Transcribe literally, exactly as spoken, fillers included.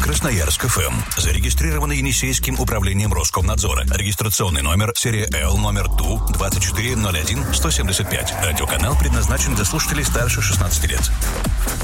Красноярск эф эм. Зарегистрировано Енисейским управлением Роскомнадзора. Регистрационный номер серия Л номер Ту двадцать четыре ноль один сто семьдесят пять. Радиоканал предназначен для слушателей старше шестнадцати лет.